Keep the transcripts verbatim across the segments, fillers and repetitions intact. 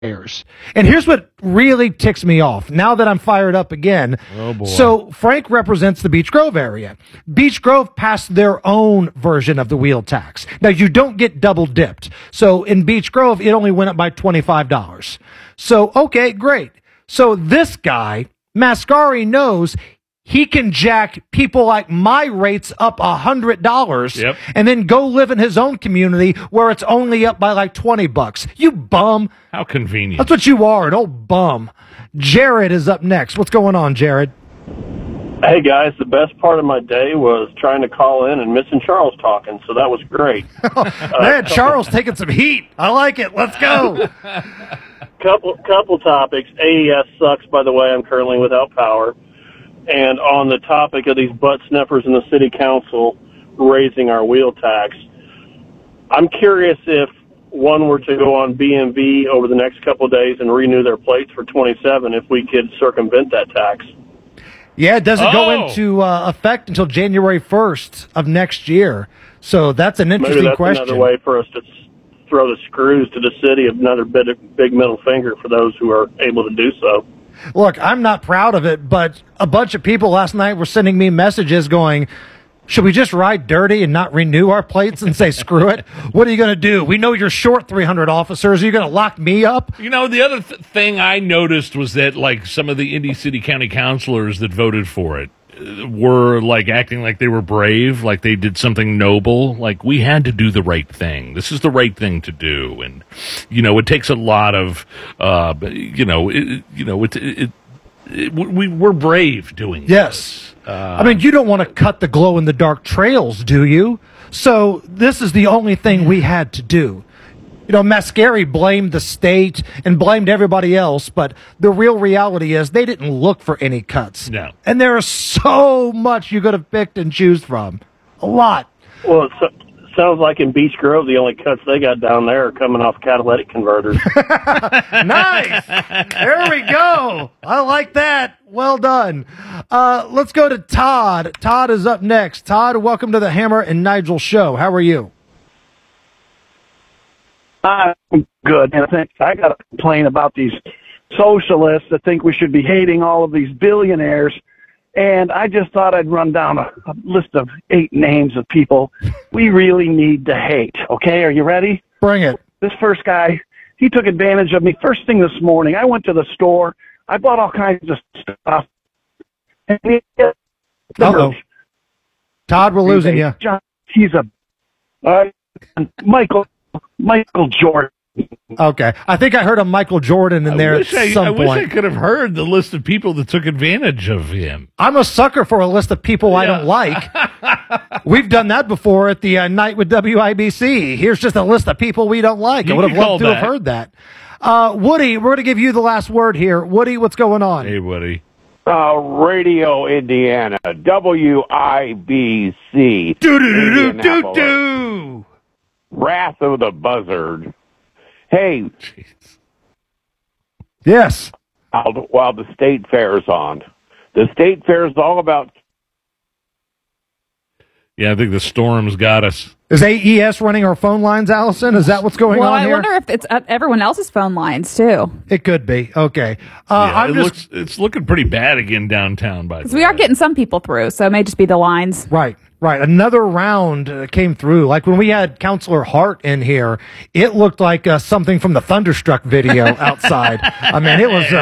And here's what really ticks me off now that I'm fired up again. Oh boy. So Frank represents the Beech Grove area. Beech Grove passed their own version of the wheel tax. Now you don't get double dipped. So in Beech Grove, it only went up by twenty-five dollars. So, okay, great. So this guy, Mascari, knows he can jack people like my rates up one hundred dollars Yep. and then go live in his own community where it's only up by like twenty bucks. You bum. How convenient. That's what you are, an old bum. Jared is up next. What's going on, Jared? Hey, guys, the best part of my day was trying to call in and missing Charles talking, so that was great. Man, Charles taking some heat. I like it. Let's go. couple couple topics. A E S sucks, by the way. I'm currently without power. And on the topic of these butt sniffers in the city council raising our wheel tax, I'm curious if one were to go on B M V over the next couple of days and renew their plates for twenty-seven, if we could circumvent that tax. Yeah, it doesn't Oh. go into uh, effect until January first of next year. So that's an interesting Maybe that's question. another way for us to throw the screws to the city, another bit of big middle finger for those who are able to do so. Look, I'm not proud of it, but a bunch of people last night were sending me messages going, should we just ride dirty and not renew our plates and say, screw it? What are you going to do? We know you're short three hundred officers. Are you going to lock me up? You know, the other th- thing I noticed was that, like, some of the Indy City County councilors that voted for it uh, were, like, acting like they were brave, like they did something noble. Like, we had to do the right thing. This is the right thing to do. And, you know, it takes a lot of, uh, you know, it, you know, it, it, it, we, we're brave doing Yes. this. I mean, you don't want to cut the glow-in-the-dark trails, do you? So this is the only thing we had to do. You know, Mascari blamed the state and blamed everybody else, but the real reality is they didn't look for any cuts. No. And there is so much you could have picked and choose from. A lot. Well, it so- sounds like in Beech Grove, the only cuts they got down there are coming off catalytic converters. Nice. There we go. I like that. Well done. Uh, let's go to Todd. Todd is up next. Todd, welcome to the Hammer and Nigel show. How are you? I'm good. And I think I got to complain about these socialists that think we should be hating all of these billionaires. And I just thought I'd run down a, a list of eight names of people we really need to hate. Okay, are you ready? Bring it. This first guy, he took advantage of me. First thing this morning, I went to the store. I bought all kinds of stuff. And he, Uh-oh. Todd, we're losing you. John, he's a uh, Michael Michael Jordan. Okay. I think I heard a Michael Jordan in there I at wish I, some I wish I point. could have heard the list of people that took advantage of him. I'm a sucker for a list of people I don't like. We've done that before at the uh, night with W I B C. Here's just a list of people we don't like. You I would have can call loved to that. have heard that. Uh, Woody, we're going to give you the last word here. Woody, what's going on? Hey, Woody. Uh, Radio Indiana, W I B C. Do do do do Indianapolis. do. Wrath of the Buzzard. Hey, Yes. while, while the state fair's on, the state fair is all about. Yeah, I think the storm's got us. Is A E S running our phone lines, Allison? Is that what's going well, on I here? wonder if it's at everyone else's phone lines too. It could be. Okay. Uh, Yeah, I'm it just looks, it's looking pretty bad again downtown, by the Because way. we are getting some people through, so it may just be the lines. Right, right. Another round uh, came through. Like when we had Counselor Hart in here, it looked like uh, something from the Thunderstruck video outside. I mean, it was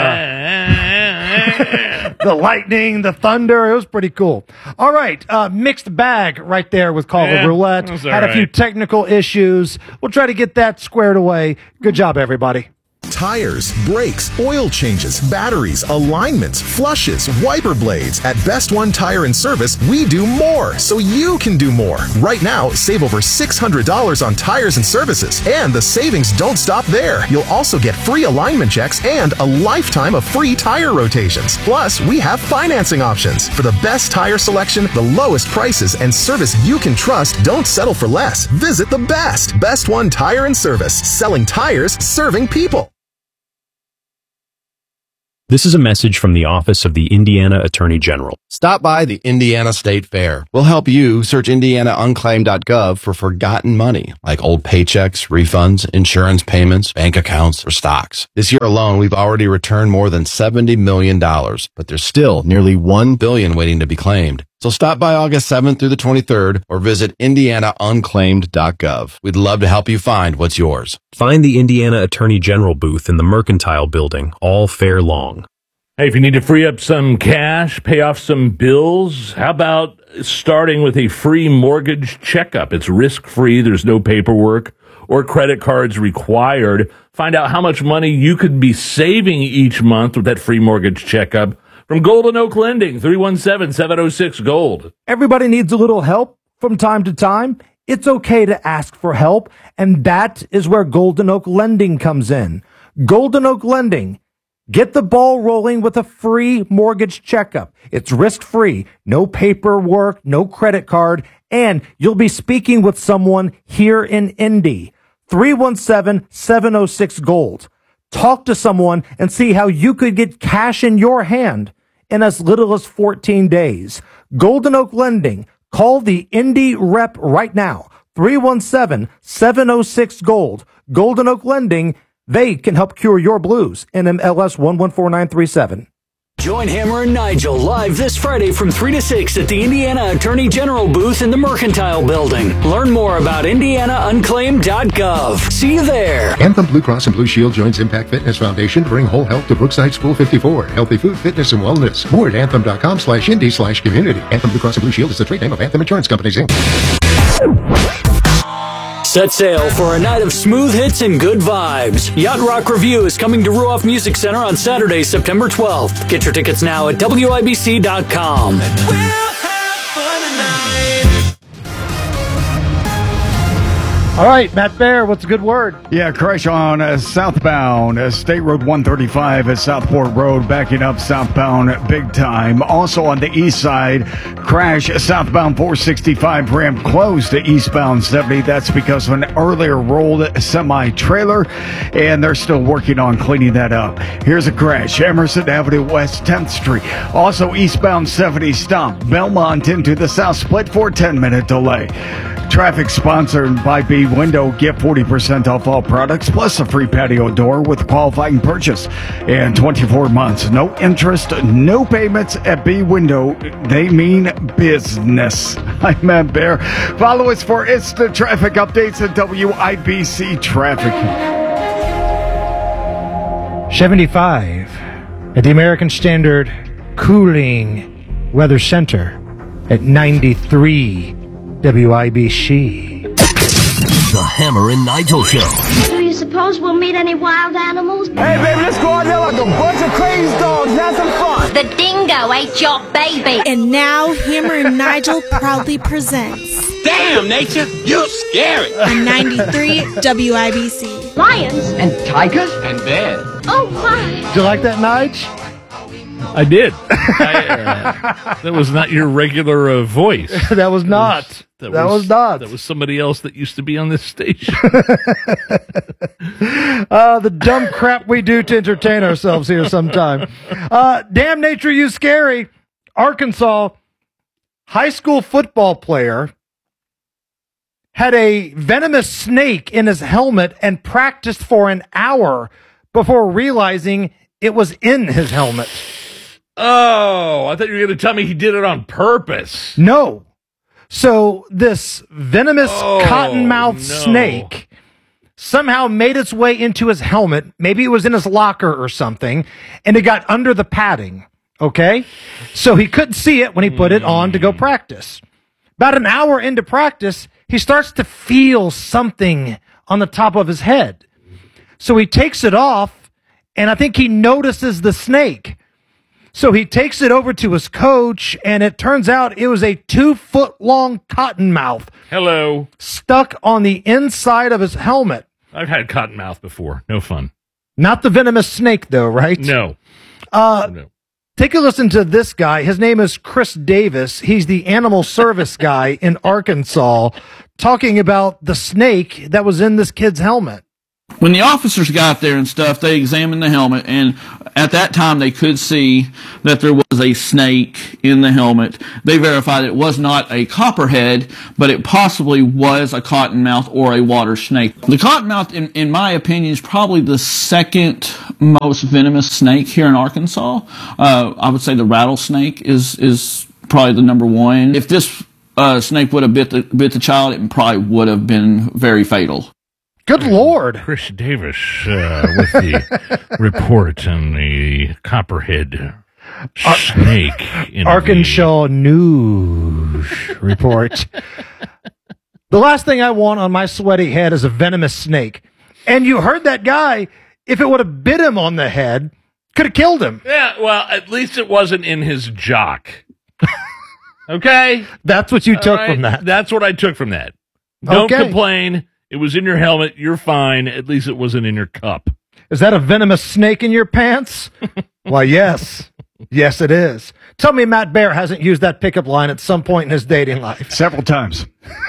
uh, the lightning, the thunder. It was pretty cool. All right, uh, mixed bag right there with Call Yeah, of Roulette. that's all Had a few right. technical issues. We'll try to get that squared away. Good job, everybody. Tires, brakes, oil changes, batteries, alignments, flushes, wiper blades. At Best One Tire and Service, we do more so you can do more. Right now, save over six hundred dollars on tires and services. And the savings don't stop there. You'll also get free alignment checks and a lifetime of free tire rotations. Plus, we have financing options. For the best tire selection, the lowest prices, and service you can trust, don't settle for less. Visit the best. Best One Tire and Service. Selling tires, serving people. This is a message from the Office of the Indiana Attorney General. Stop by the Indiana State Fair. We'll help you search indiana unclaimed dot gov for forgotten money, like old paychecks, refunds, insurance payments, bank accounts, or stocks. This year alone, we've already returned more than seventy million dollars, but there's still nearly one billion dollars waiting to be claimed. So stop by August seventh through the twenty-third or visit indiana unclaimed dot gov. We'd love to help you find what's yours. Find the Indiana Attorney General booth in the Mercantile Building all fair long. Hey, if you need to free up some cash, pay off some bills, how about starting with a free mortgage checkup? It's risk-free. There's no paperwork or credit cards required. Find out how much money you could be saving each month with that free mortgage checkup from Golden Oak Lending, three one seven, seven oh six, GOLD. Everybody needs a little help from time to time. It's okay to ask for help, and that is where Golden Oak Lending comes in. Golden Oak Lending. Get the ball rolling with a free mortgage checkup. It's risk-free, no paperwork, no credit card, and you'll be speaking with someone here in Indy. three one seven, seven oh six, GOLD. Talk to someone and see how you could get cash in your hand in as little as fourteen days. Golden Oak Lending. Call the Indy rep right now. three one seven, seven oh six, GOLD. Golden Oak Lending. They can help cure your blues. N M L S one one four nine three seven. Join Hammer and Nigel live this Friday from three to six at the Indiana Attorney General booth in the Mercantile Building. Learn more about indiana unclaimed dot gov. See you there. Anthem Blue Cross and Blue Shield joins Impact Fitness Foundation to bring whole health to Brookside School fifty-four. Healthy food, fitness, and wellness. More at anthem.com slash indie slash community. Anthem Blue Cross and Blue Shield is the trade name of Anthem Insurance Companies, Incorporated. Set sail for a night of smooth hits and good vibes. Yacht Rock Review is coming to Ruoff Music Center on Saturday, September twelfth. Get your tickets now at W I B C dot com. All right, Matt Bear, what's a good word? Yeah, crash on uh, southbound uh, State Road one thirty-five at Southport Road, backing up southbound big time. Also on the east side, crash southbound four sixty-five ramp closed to eastbound seventy. That's because of an earlier rolled semi-trailer, and they're still working on cleaning that up. Here's a crash, Emerson Avenue West tenth Street. Also eastbound seventy stop, Belmont into the south split for a ten-minute delay. Traffic sponsored by B Window. Get forty percent off all products plus a free patio door with qualifying purchase. And twenty-four months. No interest, no payments at B Window. They mean business. I'm Matt Bear. Follow us for instant traffic updates at W I B C Traffic. seventy-five at the American Standard Cooling Weather Center at ninety-three W I B C. The Hammer and Nigel Show. Do you suppose we'll meet any wild animals? Hey, baby, let's go out there like a bunch of crazy dogs and have some fun. The dingo ate your baby. And now, Hammer and Nigel proudly presents... Damn, nature, you scary. On ninety-three W I B C. Lions. And tigers. And bears. Oh, my. Did you like that, Nige? I did. I, uh, that was not your regular uh, voice. That was not. That was, that, that was, was not. That was somebody else that used to be on this station. uh, the dumb crap we do to entertain ourselves here sometime. Uh, damn nature, you scary. Arkansas high school football player had a venomous snake in his helmet and practiced for an hour before realizing it was in his helmet. Oh, I thought you were going to tell me he did it on purpose. No. So this venomous oh, cottonmouth no. snake somehow made its way into his helmet. Maybe it was in his locker or something, and it got under the padding. Okay? So he couldn't see it when he put mm. it on to go practice. About an hour into practice, he starts to feel something on the top of his head. So he takes it off, and I think he notices the snake. So he takes it over to his coach, and it turns out it was a two-foot-long cottonmouth. Hello. Stuck on the inside of his helmet. I've had cottonmouth before. No fun. Not the venomous snake, though, right? No. Uh, no. Take a listen to this guy. His name is Chris Davis. He's the animal service guy in Arkansas, talking about the snake that was in this kid's helmet. When the officers got there and stuff, they examined the helmet, and at that time they could see that there was a snake in the helmet. They verified it was not a copperhead, but it possibly was a cottonmouth or a water snake. The cottonmouth, in, in my opinion, is probably the second most venomous snake here in Arkansas. Uh, I would say the rattlesnake is, is probably the number one. If this uh, snake would have bit the, bit the child, it probably would have been very fatal. Good Lord. Chris Davis uh, with the report on the copperhead snake in Arkansas News report. The last thing I want on my sweaty head is a venomous snake. And you heard that guy, if it would have bit him on the head, could have killed him. Yeah, well, at least it wasn't in his jock. Okay? That's what you All took right? from that. That's what I took from that. Don't Okay. complain. It was in your helmet. You're fine. At least it wasn't in your cup. Is that a venomous snake in your pants? Why, yes. Yes, it is. Tell me Matt Bear hasn't used that pickup line at some point in his dating life. Several times.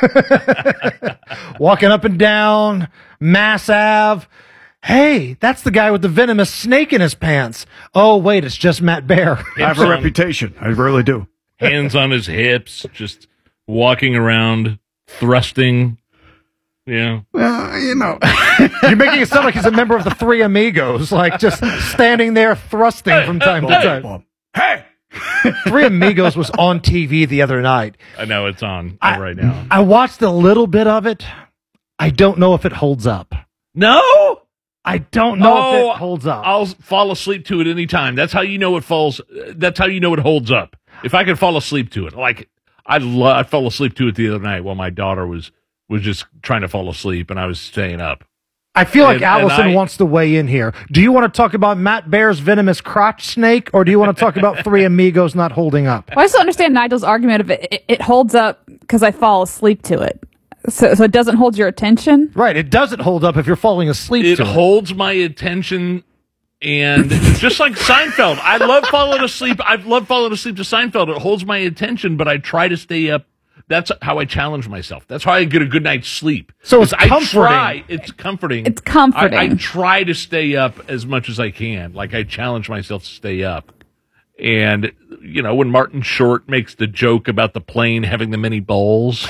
Walking up and down, Mass Ave. Hey, that's the guy with the venomous snake in his pants. Oh, wait, it's just Matt Bear. I have a reputation. I really do. Hands on his hips, just walking around, thrusting. Yeah. Well, you know. You're making it sound like he's a member of the Three Amigos, like just standing there thrusting from time to time. Hey! Three Amigos was on T V the other night. I know it's on I, right now. I watched a little bit of it. I don't know if it holds up. No? I don't know oh, if it holds up. I'll fall asleep to it anytime. That's how you know it falls. That's how you know it holds up. If I could fall asleep to it, like I, lo- I fell asleep to it the other night while my daughter was was just trying to fall asleep, and I was staying up. I feel like And- Allison and I- wants to weigh in here. Do you want to talk about Matt Bear's venomous crotch snake, or do you want to talk about Three Amigos not holding up? Well, I just don't understand Nigel's argument of it. It, it holds up because I fall asleep to it. So, so it doesn't hold your attention? Right. It doesn't hold up if you're falling asleep It to it. holds my attention, and it's just like Seinfeld. I love falling asleep. I've loved falling asleep to Seinfeld. It holds my attention, but I try to stay up. That's how I challenge myself. That's how I get a good night's sleep. So it's I comforting. Try, it's comforting. It's comforting. I, I try to stay up as much as I can. Like I challenge myself to stay up. And, you know, when Martin Short makes the joke about the plane having the many bowls.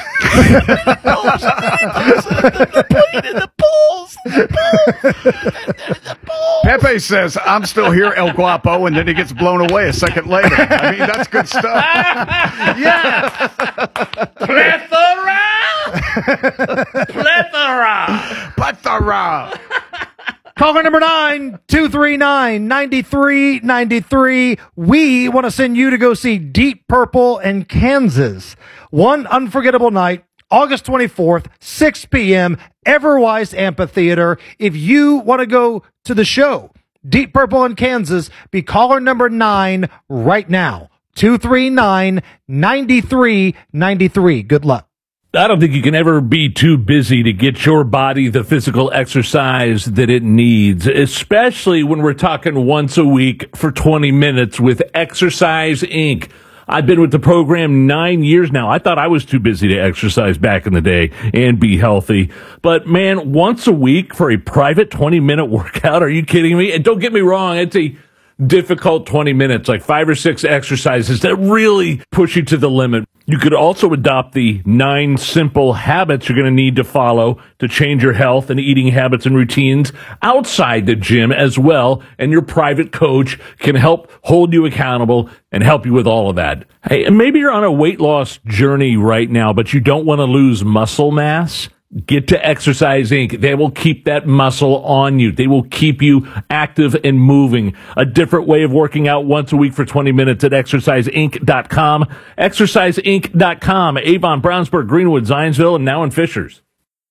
Pepe says, I'm still here, El Guapo, and then he gets blown away a second later. I mean, that's good stuff. Yes! Plethora! Plethora! Plethora! Caller number nine, two three nine, nine three nine three. We want to send you to go see Deep Purple in Kansas. One unforgettable night, August twenty-fourth, six p.m., Everwise Amphitheater. If you want to go to the show, Deep Purple in Kansas, be caller number nine right now. two three nine, nine three nine three. Good luck. I don't think you can ever be too busy to get your body the physical exercise that it needs, especially when we're talking once a week for twenty minutes with Exercise Incorporated. I've been with the program nine years now. I thought I was too busy to exercise back in the day and be healthy. But man, once a week for a private twenty minute workout, are you kidding me? And don't get me wrong, it's a difficult twenty minutes, like five or six exercises that really push you to the limit. You could also adopt the nine simple habits you're going to need to follow to change your health and eating habits and routines outside the gym as well. And your private coach can help hold you accountable and help you with all of that. Hey, and maybe you're on a weight loss journey right now, but you don't want to lose muscle mass. Get to Exercise Incorporated. They will keep that muscle on you. They will keep you active and moving. A different way of working out once a week for twenty minutes at exercise inc dot com. exercise inc dot com. Avon, Brownsburg, Greenwood, Zionsville, and now in Fishers.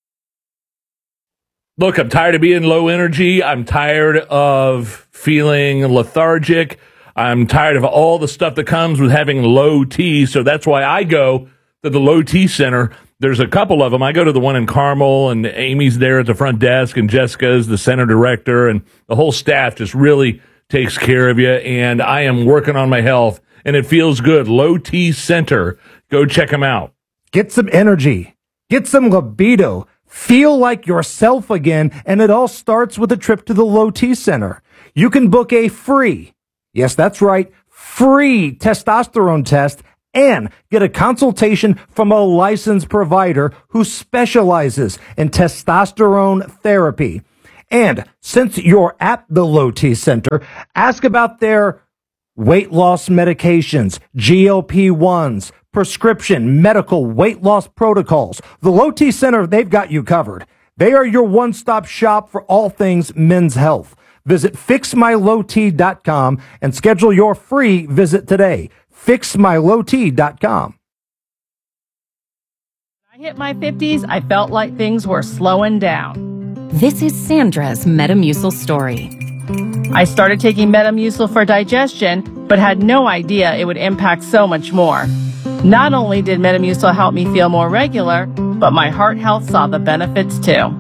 Look, I'm tired of being low energy. I'm tired of feeling lethargic. I'm tired of all the stuff that comes with having low T. So that's why I go to the Low T Center. There's a couple of them. I go to the one in Carmel, and Amy's there at the front desk, and Jessica's the center director, and the whole staff just really takes care of you. And I am working on my health, and it feels good. Low T Center. Go check them out. Get some energy. Get some libido. Feel like yourself again, and it all starts with a trip to the Low T Center. You can book a free, yes, that's right, free testosterone test and get a consultation from a licensed provider who specializes in testosterone therapy. And since you're at the Low T Center, ask about their weight loss medications, G L P ones, prescription medical weight loss protocols. The Low T Center, they've got you covered. They are your one-stop shop for all things men's health. Visit fix my low t dot com and schedule your free visit today. fix my low t dot com. When I hit my fifties, I felt like things were slowing down. This is Sandra's Metamucil story. I started taking Metamucil for digestion, but had no idea it would impact so much more. Not only did Metamucil help me feel more regular, but my heart health saw the benefits too.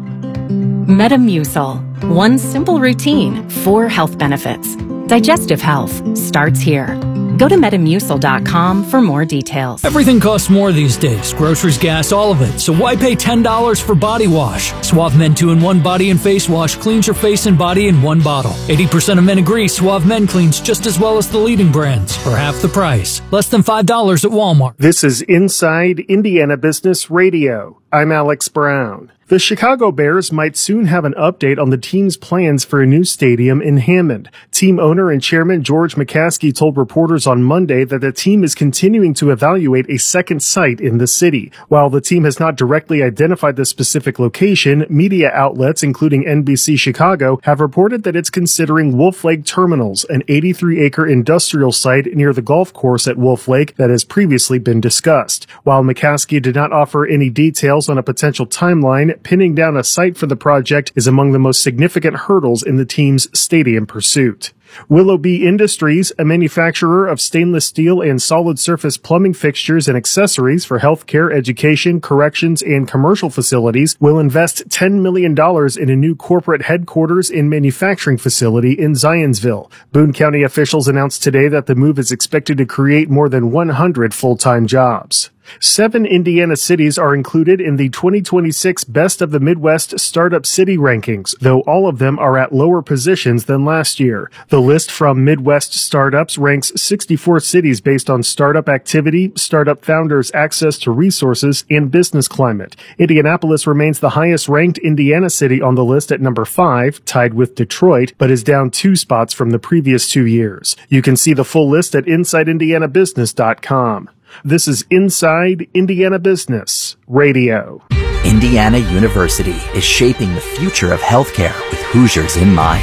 Metamucil. One simple routine, four health benefits. Digestive health starts here. Go to metamucil dot com for more details. Everything costs more these days. Groceries, gas, all of it. So why pay ten dollars for body wash? Suave Men two in one Body and Face Wash cleans your face and body in one bottle. eighty percent of men agree Suave Men cleans just as well as the leading brands for half the price. Less than five dollars at Walmart. This is Inside Indiana Business Radio. I'm Alex Brown. The Chicago Bears might soon have an update on the team's plans for a new stadium in Hammond. Team owner and chairman George McCaskey told reporters on Monday that the team is continuing to evaluate a second site in the city. While the team has not directly identified the specific location, media outlets, including N B C Chicago, have reported that it's considering Wolf Lake Terminals, an eighty-three acre industrial site near the golf course at Wolf Lake that has previously been discussed. While McCaskey did not offer any details on a potential timeline, pinning down a site for the project is among the most significant hurdles in the team's stadium pursuit. Willoughby Industries, a manufacturer of stainless steel and solid surface plumbing fixtures and accessories for healthcare, education, corrections, and commercial facilities, will invest ten million dollars in a new corporate headquarters and manufacturing facility in Zionsville. Boone County officials announced today that the move is expected to create more than one hundred full-time jobs. Seven Indiana cities are included in the twenty twenty-six Best of the Midwest Startup City rankings, though all of them are at lower positions than last year. The list from Midwest Startups ranks sixty-four cities based on startup activity, startup founders' access to resources, and business climate. Indianapolis remains the highest-ranked Indiana city on the list at number five, tied with Detroit, but is down two spots from the previous two years. You can see the full list at inside indiana business dot com. This is Inside Indiana Business Radio. Indiana University is shaping the future of healthcare with Hoosiers in mind.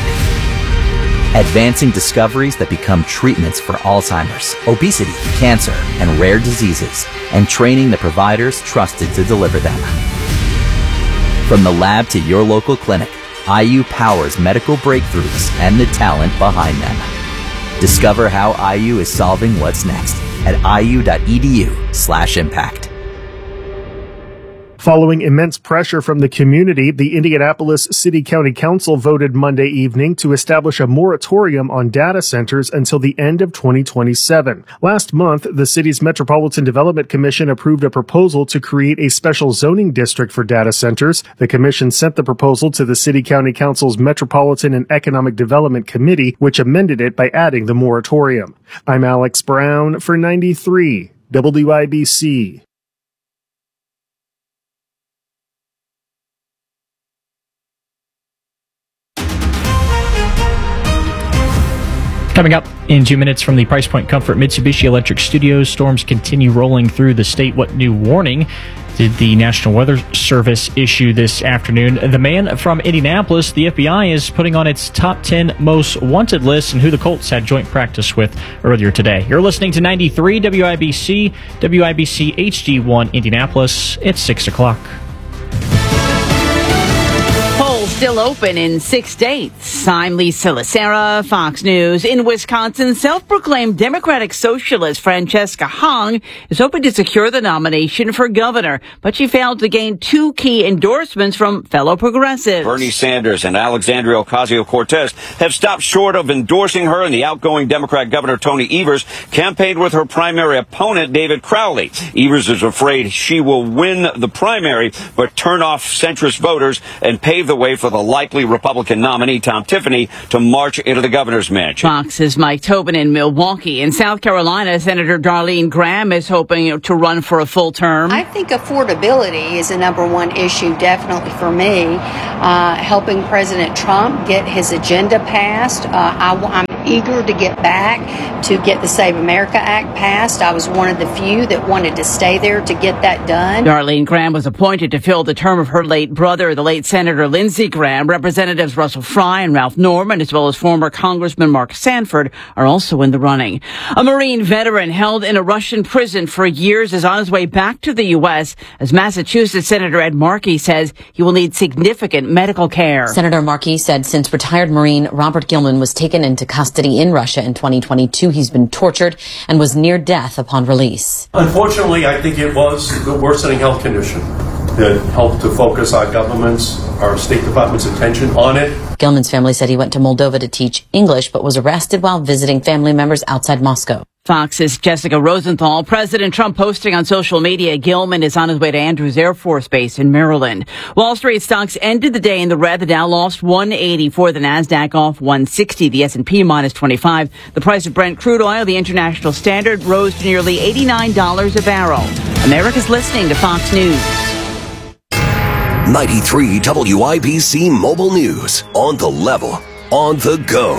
Advancing discoveries that become treatments for Alzheimer's, obesity, cancer, and rare diseases, and training the providers trusted to deliver them. From the lab to your local clinic, I U powers medical breakthroughs and the talent behind them. Discover how I U is solving what's next at iu.edu slash impact. Following immense pressure from the community, the Indianapolis City County Council voted Monday evening to establish a moratorium on data centers until the end of twenty twenty-seven. Last month, the city's Metropolitan Development Commission approved a proposal to create a special zoning district for data centers. The commission sent the proposal to the City County Council's Metropolitan and Economic Development Committee, which amended it by adding the moratorium. I'm Alex Brown for ninety-three W I B C. Coming up in two minutes from the Price Point Comfort Mitsubishi Electric Studios, storms continue rolling through the state. What new warning did the National Weather Service issue this afternoon? The man from Indianapolis, the F B I is putting on its top ten most wanted list, and who the Colts had joint practice with earlier today. You're listening to ninety-three W I B C, W I B C H D one Indianapolis. It's six o'clock. still open in six states. I'm Lisa Lacera, Fox News. In Wisconsin, self-proclaimed Democratic Socialist Francesca Hong is hoping to secure the nomination for governor, but she failed to gain two key endorsements from fellow progressives. Bernie Sanders and Alexandria Ocasio-Cortez have stopped short of endorsing her, and the outgoing Democrat Governor Tony Evers campaigned with her primary opponent, David Crowley. Evers is afraid she will win the primary, but turn off centrist voters and pave the way for the likely Republican nominee, Tom Tiffany, to march into the governor's mansion. Fox's Mike Tobin in Milwaukee. In South Carolina, Senator Darlene Graham is hoping to run for a full term. I think affordability is a number one issue, definitely for me. Uh, helping President Trump get his agenda passed. Uh, I, I'm eager to get back to get the Save America Act passed. I was one of the few that wanted to stay there to get that done. Darlene Graham was appointed to fill the term of her late brother, the late Senator Lindsey Graham. Representatives Russell Fry and Ralph Norman, as well as former Congressman Mark Sanford, are also in the running. A Marine veteran held in a Russian prison for years is on his way back to the U S as Massachusetts Senator Ed Markey says he will need significant medical care. Senator Markey said since retired Marine Robert Gilman was taken into custody in Russia in twenty twenty-two, he's been tortured and was near death upon release. Unfortunately, I think it was the worsening health condition that helped to focus our government's, our State Department's attention on it. Gilman's family said he went to Moldova to teach English, but was arrested while visiting family members outside Moscow. Fox's Jessica Rosenthal. President Trump posting on social media Gilman is on his way to Andrews Air Force Base in Maryland. Wall Street stocks ended the day in the red. The Dow lost one eighty-four, the Nasdaq off one sixty, the S and P minus twenty-five. The price of Brent crude oil, the international standard, rose to nearly eighty-nine dollars a barrel. America's listening to Fox News. ninety-three W I B C Mobile News. On the level, on the go.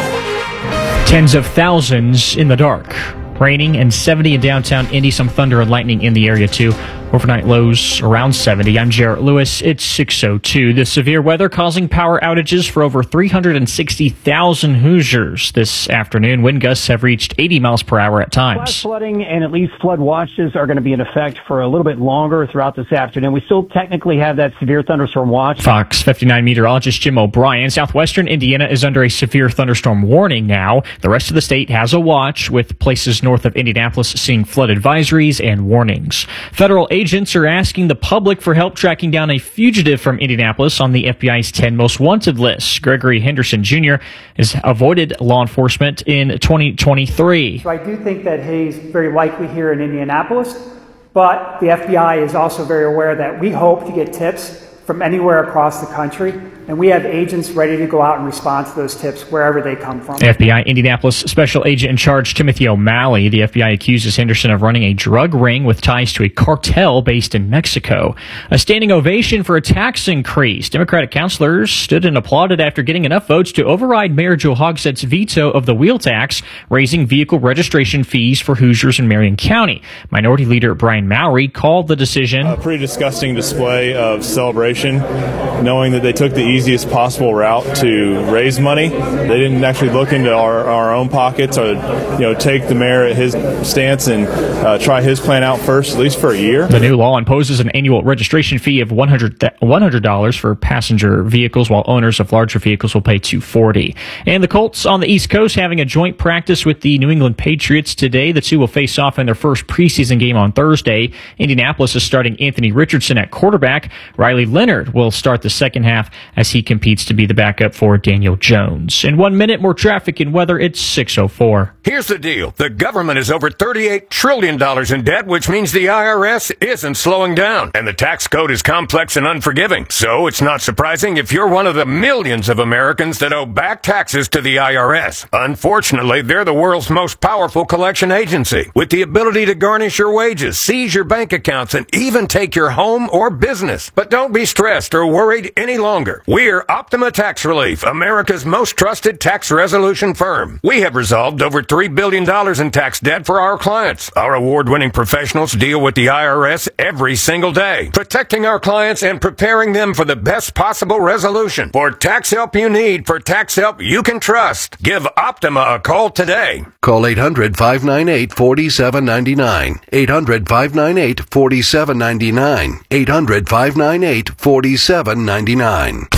Tens of thousands in the dark. Raining and seventy in downtown Indy. Some thunder and lightning in the area, too. Overnight lows around seventy. I'm Jarrett Lewis. It's six oh two. The severe weather causing power outages for over three hundred sixty thousand Hoosiers this afternoon. Wind gusts have reached eighty miles per hour at times. Flash flooding and at least flood watches are going to be in effect for a little bit longer throughout this afternoon. We still technically have that severe thunderstorm watch. Fox fifty-nine meteorologist Jim O'Brien. Southwestern Indiana is under a severe thunderstorm warning now. The rest of the state has a watch, with places north of Indianapolis seeing flood advisories and warnings. Federal agents are asking the public for help tracking down a fugitive from Indianapolis on the F B I's ten most wanted list. Gregory Henderson Junior has avoided law enforcement in twenty twenty-three. So I do think that he's very likely here in Indianapolis, but the F B I is also very aware that we hope to get tips from anywhere across the country, and we have agents ready to go out and respond to those tips wherever they come from. F B I Indianapolis Special Agent in Charge Timothy O'Malley. The F B I accuses Henderson of running a drug ring with ties to a cartel based in Mexico. A standing ovation for a tax increase. Democratic councilors stood and applauded after getting enough votes to override Mayor Joe Hogsett's veto of the wheel tax, raising vehicle registration fees for Hoosiers in Marion County. Minority Leader Brian Mowry called the decision a pretty disgusting display of celebration, knowing that they took the easiest possible route to raise money. They didn't actually look into our, our own pockets, or you know, take the mayor at his stance and uh, try his plan out first, at least for a year. The new law imposes an annual registration fee of one hundred dollars for passenger vehicles, while owners of larger vehicles will pay two hundred forty dollars. And the Colts on the East Coast having a joint practice with the New England Patriots today. The two will face off in their first preseason game on Thursday. Indianapolis is starting Anthony Richardson at quarterback. Riley Leonard will start the second half as he competes to be the backup for Daniel Jones. In one minute, more traffic and weather. It's six oh four. Here's the deal. The government is over thirty-eight trillion dollars in debt, which means the I R S isn't slowing down. And the tax code is complex and unforgiving. So it's not surprising if you're one of the millions of Americans that owe back taxes to the I R S. Unfortunately, they're the world's most powerful collection agency, with the ability to garnish your wages, seize your bank accounts, and even take your home or business. But don't be stressed or worried any longer. We're Optima Tax Relief, America's most trusted tax resolution firm. We have resolved over three billion dollars in tax debt for our clients. Our award-winning professionals deal with the I R S every single day, protecting our clients and preparing them for the best possible resolution. For tax help you need, for tax help you can trust, give Optima a call today. Call eight hundred, five nine eight, four seven nine nine. eight hundred, five nine eight, four seven nine nine. eight hundred, five nine eight, four seven nine nine.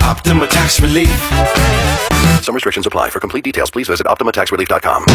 Optima Tax Relief. Some restrictions apply. For complete details, please visit optima tax relief dot com.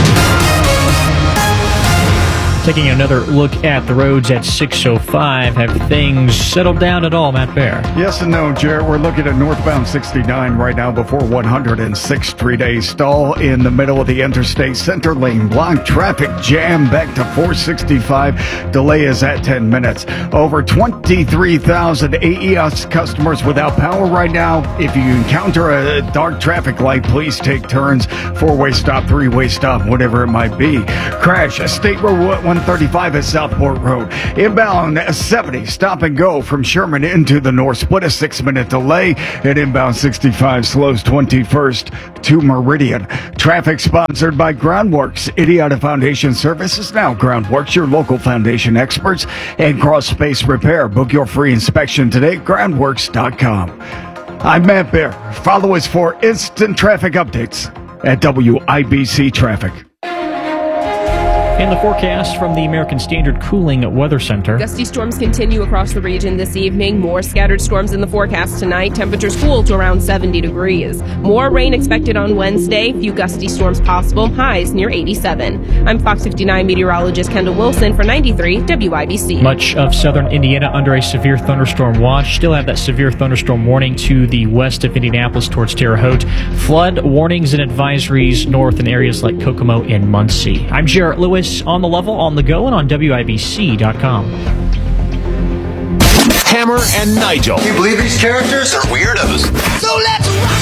Taking another look at the roads at six oh five. Have things settled down at all, Matt Bear? Yes and no, Jared. We're looking at northbound sixty-nine right now before one hundred sixth Street. A stall in the middle of the interstate center lane. Block traffic jam back to four sixty-five. Delay is at ten minutes. Over twenty-three thousand A E S customers without power right now. If you encounter a dark traffic light, please take turns. Four-way stop, three-way stop, whatever it might be. Crash, State Road one thirty-five at Southport Road. Inbound seventy, stop and go from Sherman into the north. Split a six-minute delay. And inbound sixty-five slows twenty-first to Meridian. Traffic sponsored by Groundworks. Idiotta Foundation Services. Now Groundworks, your local foundation experts. And Cross Space Repair. Book your free inspection today at groundworks dot com. I'm Matt Bear. Follow us for instant traffic updates at W I B C Traffic. And the forecast from the American Standard Cooling Weather Center. Gusty storms continue across the region this evening. More scattered storms in the forecast tonight. Temperatures cool to around seventy degrees. More rain expected on Wednesday. Few gusty storms possible. Highs near eighty-seven. I'm Fox fifty-nine meteorologist Kendall Wilson for ninety-three W I B C. Much of southern Indiana under a severe thunderstorm watch. Still have that severe thunderstorm warning to the west of Indianapolis towards Terre Haute. Flood warnings and advisories north in areas like Kokomo and Muncie. I'm Jarrett Lewis. On the level, on the go, and on W I B C dot com. Hammer and Nigel. Can you believe these characters are weirdos? So let's rock!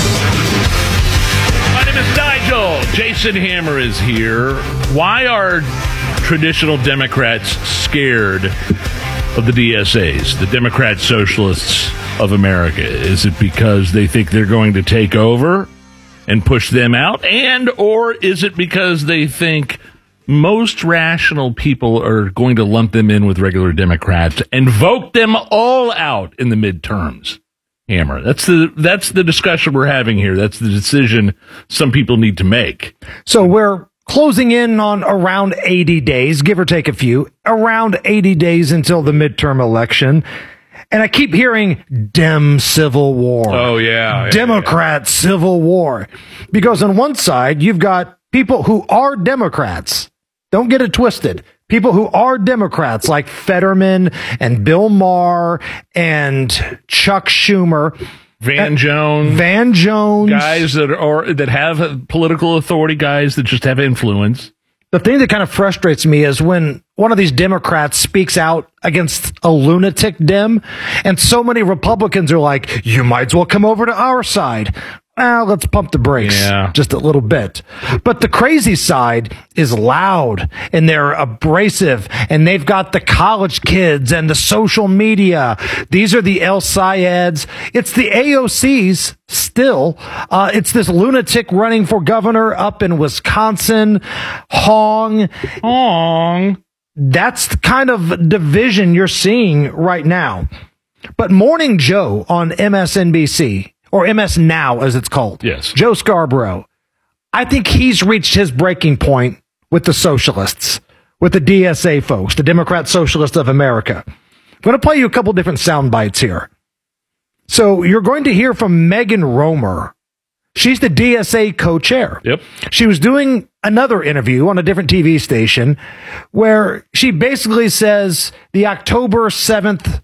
My name is Nigel. Jason Hammer is here. Why are traditional Democrats scared of the D S As, the Democrat Socialists of America? Is it because they think they're going to take over and push them out? And or is it because they think most rational people are going to lump them in with regular Democrats and vote them all out in the midterms? Hammer. That's the that's the discussion we're having here. That's the decision some people need to make. So we're closing in on around eighty days, give or take a few, around eighty days until the midterm election. And I keep hearing Dem Civil War. Oh, yeah. yeah Democrat yeah. Civil War. Because on one side, you've got people who are Democrats. Don't get it twisted. People who are Democrats like Fetterman and Bill Maher and Chuck Schumer. Van Jones. Van Jones. Guys that are that have political authority, guys that just have influence. The thing that kind of frustrates me is when one of these Democrats speaks out against a lunatic Dem, and so many Republicans are like, you might as well come over to our side. Well, let's pump the brakes yeah. just a little bit. But the crazy side is loud, and they're abrasive, and they've got the college kids and the social media. These are the El Sayeds. It's the A O Cs still. Uh, it's this lunatic running for governor up in Wisconsin. Hong. Hong. That's the kind of division you're seeing right now. But Morning Joe on M S N B C, or M S Now, as it's called. Yes. Joe Scarborough. I think he's reached his breaking point with the socialists, with the D S A folks, the Democrat Socialists of America. I'm going to play you a couple different sound bites here. So you're going to hear from Megan Romer. She's the D S A co-chair. Yep. She was doing another interview on a different T V station where she basically says the October seventh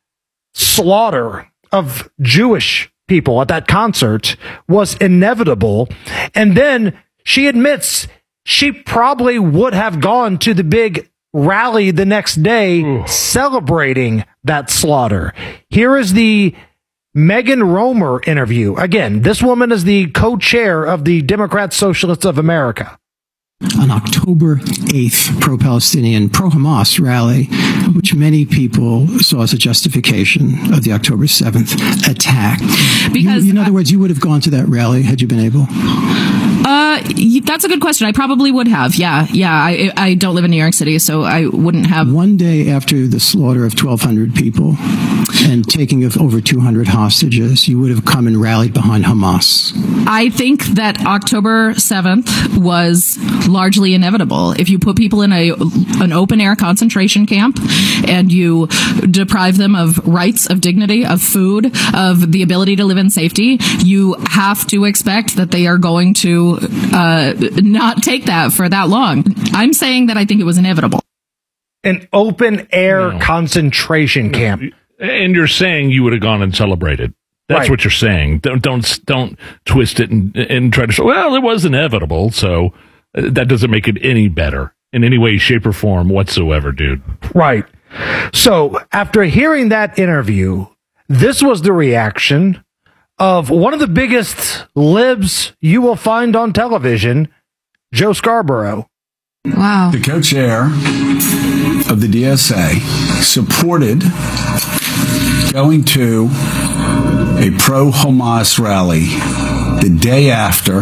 slaughter of Jewish people at that concert was inevitable. And then she admits she probably would have gone to the big rally the next day Ooh. celebrating that slaughter. Here is the Megan Romer interview. Again, this woman is the co-chair of the Democrat Socialists of America. On October eighth, pro-Palestinian, pro-Hamas rally, which many people saw as a justification of the October seventh attack. Because you, in other words, you would have gone to that rally had you been able? Uh, that's a good question. I probably would have. Yeah, yeah. I I don't live in New York City, so I wouldn't have. One day after the slaughter of twelve hundred people and taking of over two hundred hostages, you would have come and rallied behind Hamas. I think that October seventh was largely inevitable. If you put people in a an open air concentration camp and you deprive them of rights, of dignity, of food, of the ability to live in safety, you have to expect that they are going to uh, not take that for that long. I'm saying that I think it was inevitable. An open air no. concentration camp. And you're saying you would have gone and celebrated. That's right. What you're saying. Don't don't don't twist it and, and try to say, well, it was inevitable, so that doesn't make it any better in any way, shape, or form whatsoever, dude. Right. So after hearing that interview, this was the reaction of one of the biggest libs you will find on television, Joe Scarborough. Wow. The co-chair of the D S A supported going to a pro-Hamas rally the day after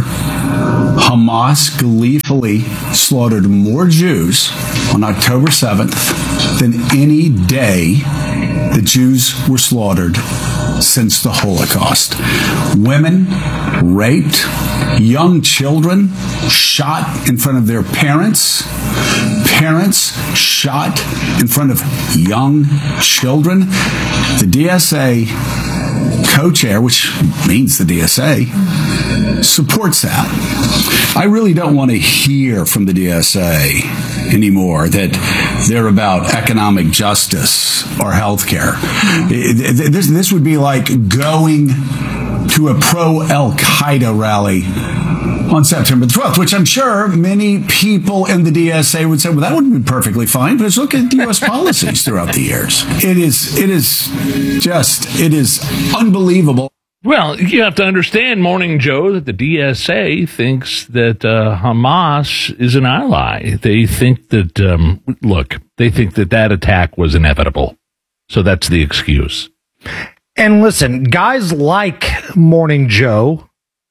Hamas gleefully slaughtered more Jews on October seventh than any day the Jews were slaughtered since the Holocaust. Women raped, young children shot in front of their parents, parents shot in front of young children. The D S A co-chair, which means the D S A, supports that. I really don't want to hear from the D S A anymore that they're about economic justice or health care. This, this would be like going to a pro-Al-Qaeda rally on September twelfth, which I'm sure many people in the D S A would say, well, that would be perfectly fine, but let's look at U S policies throughout the years. It is, it is just, it is unbelievable. Well, you have to understand, Morning Joe, that the D S A thinks that uh, Hamas is an ally. They think that, um, look, they think that that attack was inevitable. So that's the excuse. And listen, guys like Morning Joe,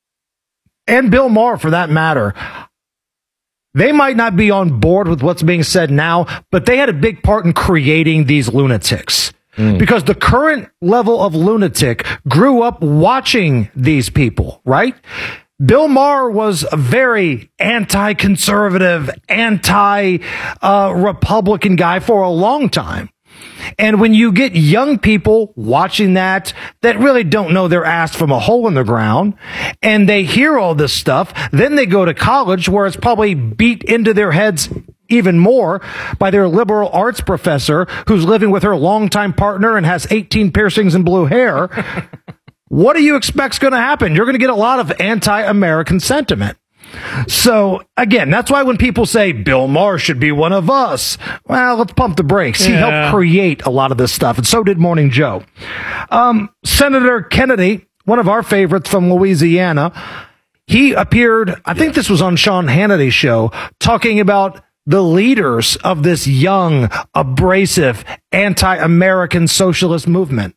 and Bill Maher for that matter, they might not be on board with what's being said now, but they had a big part in creating these lunatics. Mm. Because the current level of lunatic grew up watching these people, right? Bill Maher was a very anti-conservative, anti-Republican uh, guy for a long time. And when you get young people watching that, that really don't know their ass from a hole in the ground, and they hear all this stuff, then they go to college where it's probably beat into their heads even more by their liberal arts professor who's living with her longtime partner and has eighteen piercings and blue hair. What do you expect's going to happen? You're going to get a lot of anti-American sentiment. So, again, that's why when people say Bill Maher should be one of us, well, let's pump the brakes. He yeah. helped create a lot of this stuff, and so did Morning Joe. Um, Senator Kennedy, one of our favorites from Louisiana, he appeared, I think this was on Sean Hannity's show, talking about the leaders of this young, abrasive, anti-American socialist movement.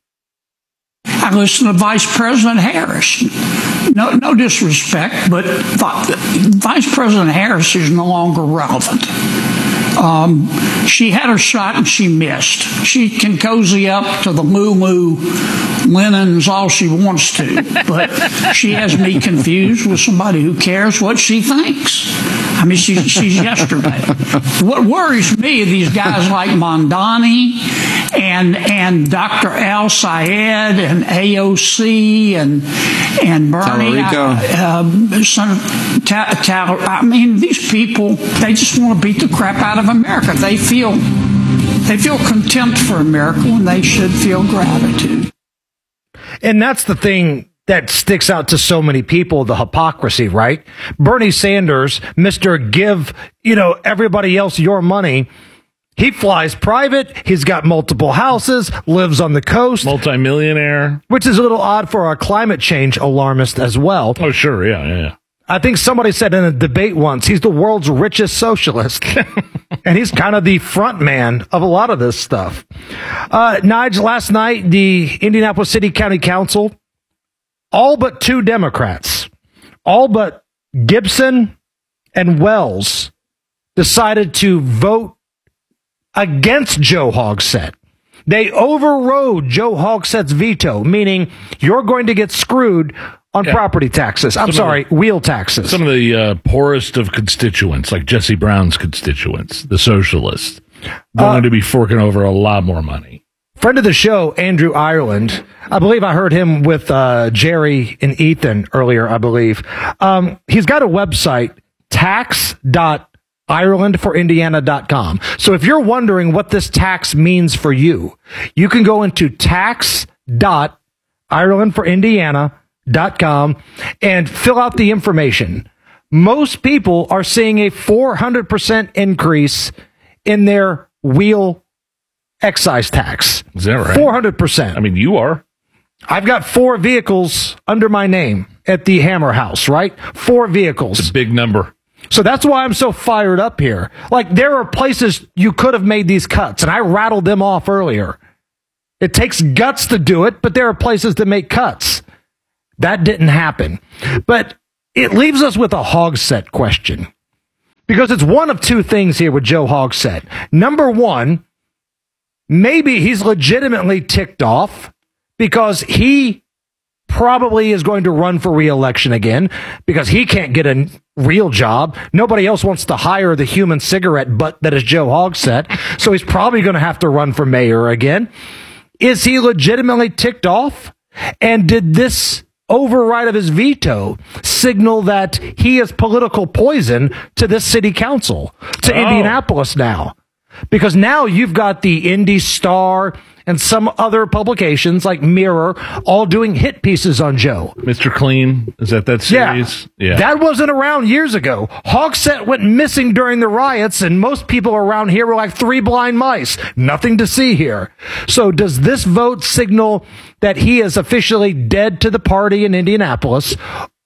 I listened to Vice President Harris. No, no disrespect, but Vice President Harris is no longer relevant. Um, she had her shot and she missed. She can cozy up to the Lulu linens all she wants to, but she has me confused with somebody who cares what she thinks. I mean, she, she's yesterday. What worries me are these guys like Mondani and and Doctor Al Sayed and A O C and and Bernie. I, uh, Senator Ta- Ta- I mean, these people, they just want to beat the crap out of America. They feel they feel contempt for America when they should feel gratitude. And that's the thing that sticks out to so many people, the hypocrisy, right? Bernie Sanders, Mister Give, you know, everybody else your money. He flies private. He's got multiple houses, lives on the coast. Multimillionaire. Which is a little odd for a climate change alarmist as well. Oh, sure. Yeah, yeah, yeah. I think somebody said in a debate once, he's the world's richest socialist. And he's kind of the front man of a lot of this stuff. Uh, Nige, last night, the Indianapolis City County Council, all but two Democrats, all but Gibson and Wells decided to vote against Joe Hogsett. They overrode Joe Hogsett's veto, meaning you're going to get screwed on Yeah. property taxes. I'm Some of sorry, the- wheel taxes. Some of the uh, poorest of constituents, like Jesse Brown's constituents, the socialists, going Uh, to be forking over a lot more money. Friend of the show, Andrew Ireland. I believe I heard him with uh, Jerry and Ethan earlier, I believe. Um, he's got a website, tax dot ireland for indiana dot com. So if you're wondering what this tax means for you, you can go into tax dot ireland for indiana dot com and fill out the information. Most people are seeing a four hundred percent increase in their wheel excise tax. Is that right? four hundred percent. I mean, you are. I've got four vehicles under my name at the Hammer House, right? Four vehicles. It's a big number. So that's why I'm so fired up here. Like, there are places you could have made these cuts, and I rattled them off earlier. It takes guts to do it, but there are places to make cuts. That didn't happen. But it leaves us with a Hogsett question. Because it's one of two things here with Joe Hogsett. Number one, maybe he's legitimately ticked off because he probably is going to run for re-election again because he can't get a real job. Nobody else wants to hire the human cigarette butt that is Joe Hogsett. So he's probably going to have to run for mayor again. Is he legitimately ticked off? And did this override of his veto signal that he is political poison to this city council, to Oh. Indianapolis now? Because now you've got the Indy Star and some other publications like Mirror all doing hit pieces on Joe. Mister Clean, is that that series? Yeah. That wasn't around years ago. Hogsett went missing during the riots, and most people around here were like three blind mice. Nothing to see here. So does this vote signal that he is officially dead to the party in Indianapolis?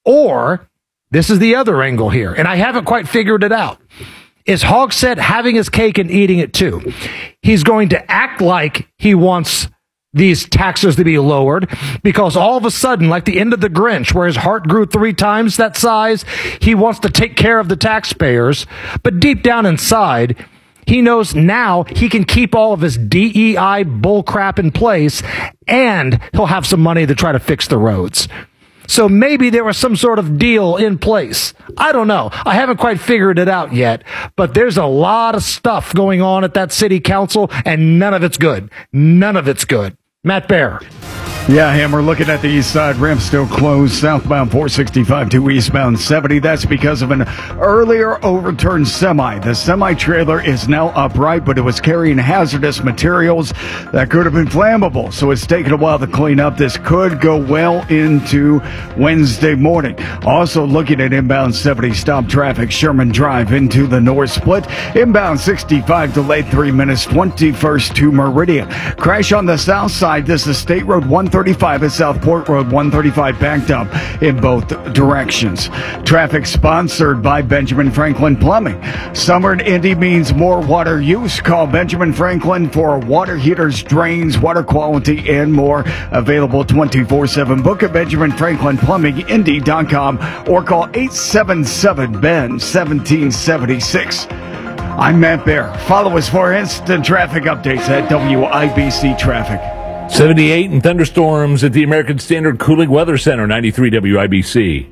Or, this is the other angle here, and I haven't quite figured it out. Is Hogsett having his cake and eating it too? He's going to act like he wants these taxes to be lowered because all of a sudden, like the end of the Grinch, where his heart grew three times that size, he wants to take care of the taxpayers. But deep down inside, he knows now he can keep all of his D E I bullcrap in place and he'll have some money to try to fix the roads. So maybe there was some sort of deal in place. I don't know. I haven't quite figured it out yet, but there's a lot of stuff going on at that city council, and none of it's good. None of it's good. Matt Bear. Yeah, Hammer, looking at the east side, ramp still closed, southbound four sixty-five to eastbound seventy. That's because of an earlier overturned semi. The semi-trailer is now upright, but it was carrying hazardous materials that could have been flammable. So it's taken a while to clean up. This could go well into Wednesday morning. Also looking at inbound seventy, stop traffic, Sherman Drive into the north split. Inbound sixty-five, delayed three minutes, twenty-first to Meridian. Crash on the south side. This is State Road one thirty-five at Southport Road one thirty-five, backed up in both directions. Traffic sponsored by Benjamin Franklin Plumbing. Summer in Indy means more water use. Call Benjamin Franklin for water heaters, drains, water quality, and more. Available twenty-four seven. Book at benjamin franklin plumbing indy dot com or call eight seven seven B E N one seven seven six. I'm Matt Bear. Follow us for instant traffic updates at W I B C Traffic. seventy-eight and thunderstorms at the American Standard Cooling Weather Center, ninety-three W I B C.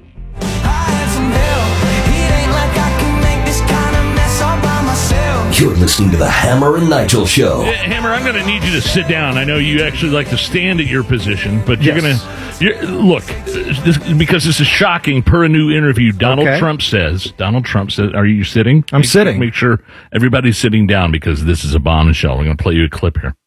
You're listening to the Hammer and Nigel Show. Uh, Hammer, I'm going to need you to sit down. I know you actually like to stand at your position, but you're Yes. going to look this, because this is shocking. Per a new interview, Donald Okay. Trump says. Donald Trump says, "Are you sitting?" I'm make, sitting. Make sure everybody's sitting down because this is a bombshell. I'm going to play you a clip here.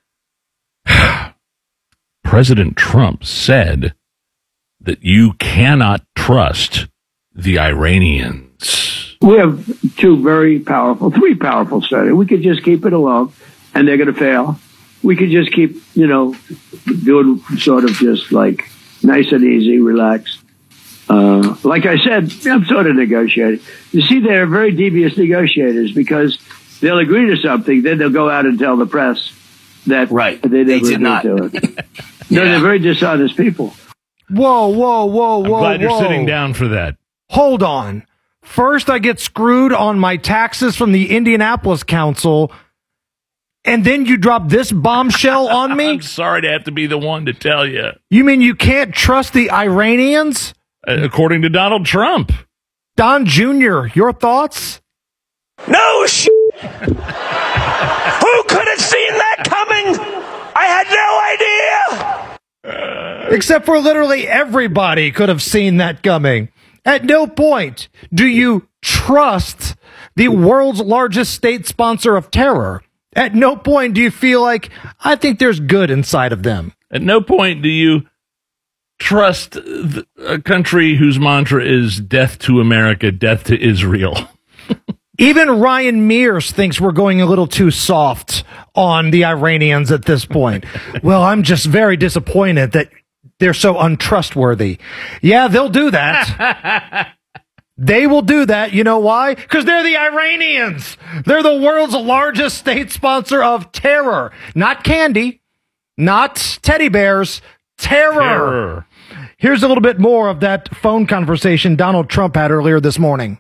President Trump said that you cannot trust the Iranians. We have two very powerful, three powerful studies. We could just keep it alone, and they're going to fail. We could just keep, you know, doing sort of just like nice and easy, relaxed. Uh, like I said, I'm sort of negotiating. You see, they're very devious negotiators because they'll agree to something, then they'll go out and tell the press that right. they never They did agreed not. to it. No, Yeah. they're very dishonest people. Whoa, whoa, whoa, whoa, I'm glad whoa. you're sitting down for that. hold on. First, I get screwed on my taxes from the Indianapolis Council, and then you drop this bombshell on me? I'm sorry to have to be the one to tell you. You mean you can't trust the Iranians? Uh, according to Donald Trump. Don Junior, your thoughts? No shit! Who could have seen that coming? I had no idea! Except for literally everybody could have seen that coming. At no point do you trust the world's largest state sponsor of terror. At no point do you feel like, I think there's good inside of them. At no point do you trust th- a country whose mantra is death to America, death to Israel. Even Ryan Mears thinks we're going a little too soft on the Iranians at this point. Well, I'm just very disappointed that they're so untrustworthy. Yeah, they'll do that. They will do that. You know why? Because they're the Iranians. They're the world's largest state sponsor of terror. Not candy, not teddy bears, terror. terror. Here's a little bit more of that phone conversation Donald Trump had earlier this morning.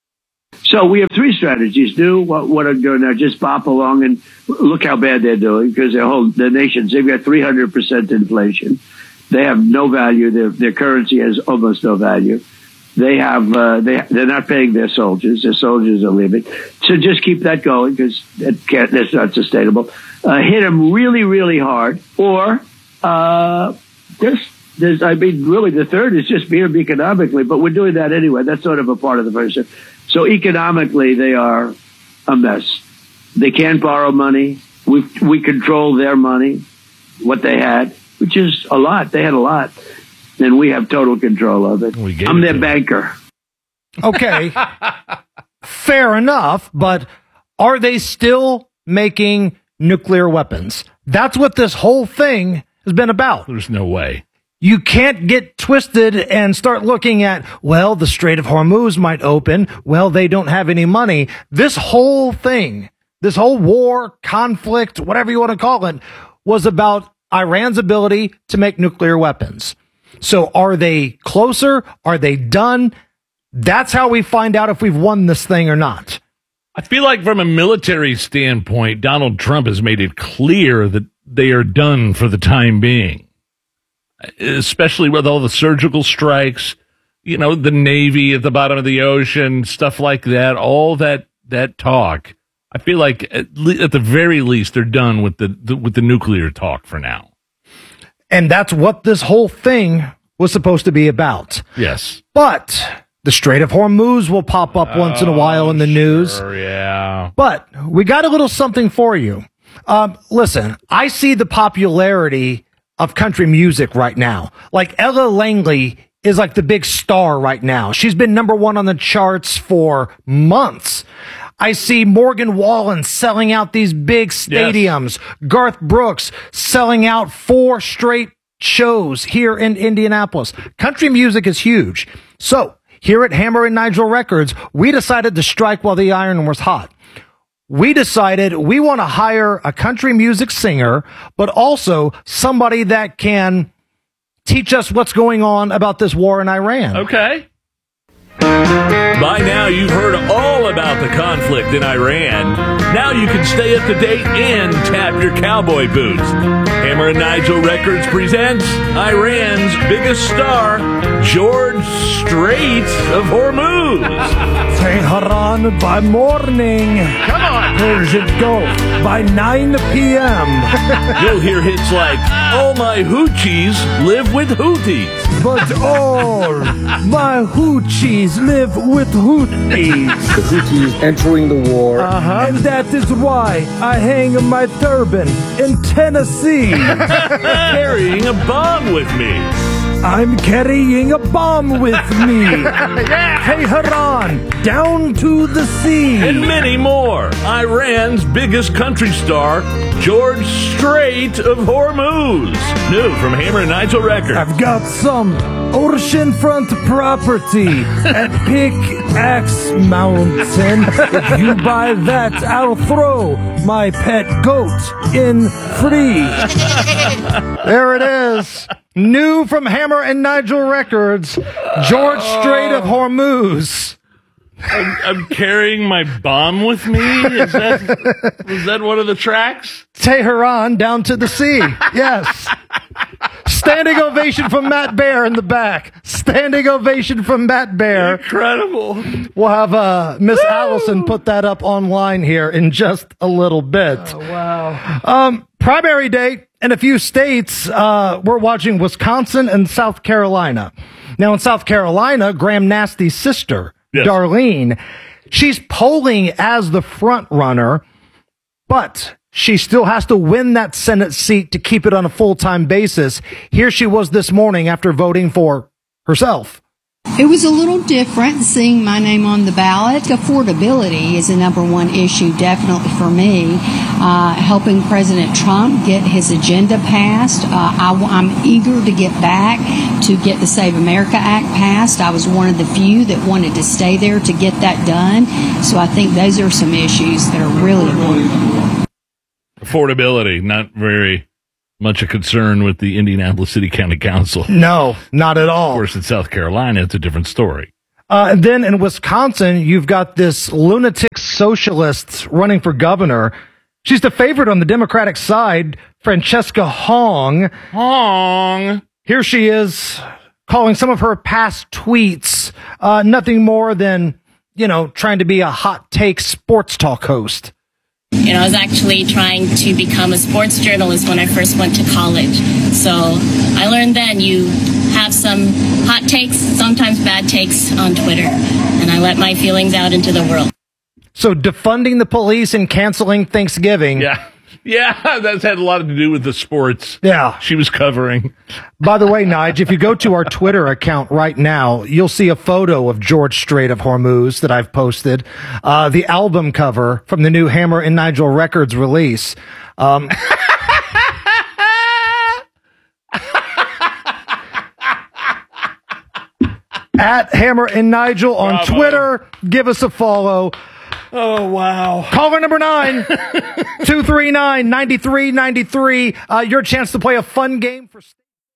So we have three strategies. Do what, what are doing now. Just bop along and look how bad they're doing, because their whole, the nations, they've got three hundred percent inflation. They have no value. Their, their currency has almost no value. They have, uh, they, they're not paying their soldiers. Their soldiers are leaving. So just keep that going, because that can't, that's not sustainable. Uh, hit them really, really hard. Or, uh, just, there's, I mean, really the third is just beat them economically, but we're doing that anyway. That's sort of a part of the first step. So economically, they are a mess. They can't borrow money. We, we control their money, what they had, which is a lot. They had a lot. And we have total control of it. I'm their banker. Okay. Fair enough, but are they still making nuclear weapons? That's what this whole thing has been about. There's no way. You can't get twisted and start looking at, well, the Strait of Hormuz might open. Well, they don't have any money. This whole thing, this whole war, conflict, whatever you want to call it, was about Iran's ability to make nuclear weapons. So are they closer? Are they done? That's how we find out if we've won this thing or not. I feel like from a military standpoint, Donald Trump has made it clear that they are done for the time being. Especially with all the surgical strikes, you know, the Navy at the bottom of the ocean, stuff like that, all that that talk. I feel like at, le- at the very least they're done with the, the with the nuclear talk for now. And that's what this whole thing was supposed to be about. Yes. But the Strait of Hormuz will pop up oh, once in a while in the sure, news. Yeah. But we got a little something for you. Um, listen, I see the popularity of country music right now. Like Ella Langley is like the big star right now. She's been number one on the charts for months. I see Morgan Wallen selling out these big stadiums. Yes. Garth Brooks selling out four straight shows here in Indianapolis. Country music is huge. So here at Hammer and Nigel Records, we decided to strike while the iron was hot. We decided we want to hire a country music singer, but also somebody that can teach us what's going on about this war in Iran. Okay. By now, you've heard all about the conflict in Iran. Now you can stay up to date and tap your cowboy boots. Hammer and Nigel Records presents Iran's biggest star, George Strait of Hormuz. Tehran by morning. Come on. Persian Gulf by nine p.m. You'll hear hits like, all my hoochies live with Houthis. But all my hoochies live with Houthis. The Houthis entering the war. Uh-huh. And that is why I hang my turban in Tennessee. Carrying a bomb with me. I'm carrying a bomb with me. Yeah. Hey, Tehran, down to the sea. And many more. Iran's biggest country star, George Strait of Hormuz. New from Hammer and Nigel Records. I've got some oceanfront property at Pickaxe Mountain. If you buy that, I'll throw my pet goat in free. There it is. New from Hammer and Nigel Records, George Strait of Hormuz. I'm, I'm carrying my bomb with me? Is that, was that one of the tracks? Tehran down to the sea. Yes. Standing ovation from Matt Bear in the back. Standing ovation from Matt Bear. Incredible. We'll have uh, Miss Allison put that up online here in just a little bit. Oh, wow. Um, primary day in a few states. Uh, we're watching Wisconsin and South Carolina. Now, in South Carolina, Graham Nasty's sister, yes. Darlene, she's polling as the front runner, but she still has to win that Senate seat to keep it on a full-time basis. Here she was this morning after voting for herself. It was a little different seeing my name on the ballot. Affordability is the number one issue, definitely for me. Uh, helping President Trump get his agenda passed. Uh, I, I'm eager to get back to get the Save America Act passed. I was one of the few that wanted to stay there to get that done. So I think those are some issues that are really important. Affordability, not very much a concern with the Indianapolis City County Council. No, not at all. Of course, in South Carolina, it's a different story. Uh, and then in Wisconsin, you've got this lunatic socialist running for governor. She's the favorite on the Democratic side, Francesca Hong. Hong. Here she is calling some of her past tweets uh, nothing more than, you know, trying to be a hot take sports talk host. You know, I was actually trying to become a sports journalist when I first went to college. So I learned then you have some hot takes, sometimes bad takes on Twitter. And I let my feelings out into the world. So defunding the police and canceling Thanksgiving. Yeah. Yeah, that's had a lot to do with the sports. Yeah. She was covering. By the way, Nige, if you go to our Twitter account right now, you'll see a photo of George Strait of Hormuz that I've posted. Uh, the album cover from the new Hammer and Nigel Records release. Um, at Hammer and Nigel on Bravo. Twitter. Give us a follow. Oh, wow. Caller number nine, two three nine, nine three nine three. Uh, your chance to play a fun game for...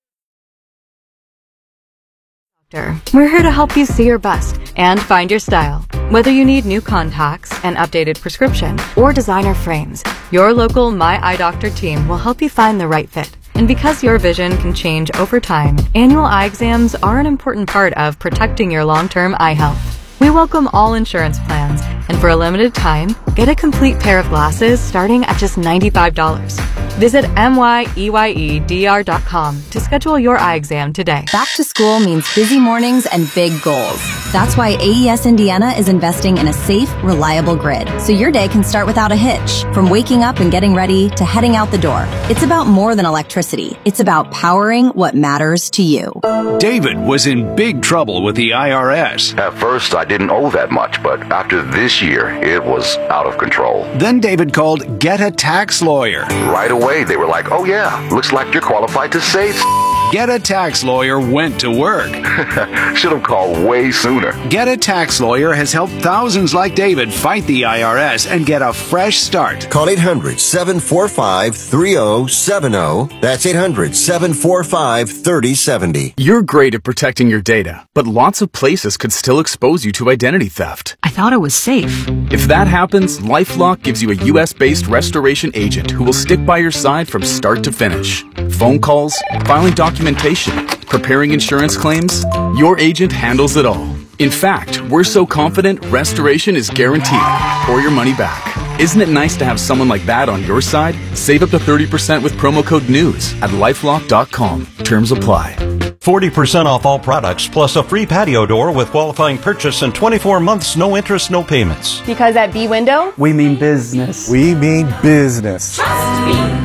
We're here to help you see your best and find your style. Whether you need new contacts, an updated prescription, or designer frames, your local My Eye Doctor team will help you find the right fit. And because your vision can change over time, annual eye exams are an important part of protecting your long-term eye health. We welcome all insurance plans, and for a limited time, get a complete pair of glasses starting at just ninety-five dollars. Visit M Y E Y E D R dot com to schedule your eye exam today. Back to school means busy mornings and big goals. That's why A E S Indiana is investing in a safe, reliable grid, so your day can start without a hitch. From waking up and getting ready to heading out the door. It's about more than electricity. It's about powering what matters to you. David was in big trouble with the I R S. At first, I didn't owe that much, but after this year, it was out of control. Then David called Get a Tax Lawyer. Right away, they were like, oh yeah, looks like you're qualified to save. Get a Tax Lawyer went to work. Should have called way sooner. Get a Tax Lawyer has helped thousands like David fight the I R S and get a fresh start. Call eight hundred, seven four five, three oh seven oh. That's eight hundred, seven four five, three oh seven oh. You're great at protecting your data, but lots of places could still expose you to identity theft. I thought it was safe. If that happens, LifeLock gives you a U S-based restoration agent who will stick by your side from start to finish. Phone calls, filing documentation, preparing insurance claims, your agent handles it all. In fact, we're so confident restoration is guaranteed or your money back. Isn't it nice to have someone like that on your side? Save up to thirty percent with promo code NEWS at lifelock dot com. Terms apply. forty percent off all products, plus a free patio door with qualifying purchase and twenty-four months, no interest, no payments. Because at B-Window, we mean business. We mean business. Trust me.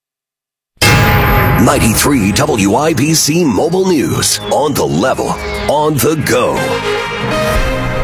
ninety-three W I B C Mobile News. On the level, on the go.